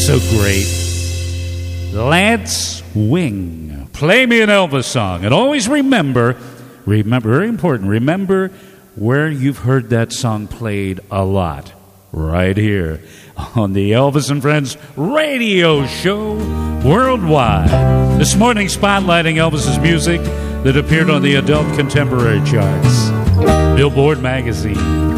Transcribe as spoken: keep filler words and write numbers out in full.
So great. Lance Wing. Play me an Elvis song. And always remember, remember, very important, remember where you've heard that song played a lot. Right here on the Elvis and Friends radio show worldwide. This morning, spotlighting Elvis's music that appeared on the adult contemporary charts. Billboard magazine.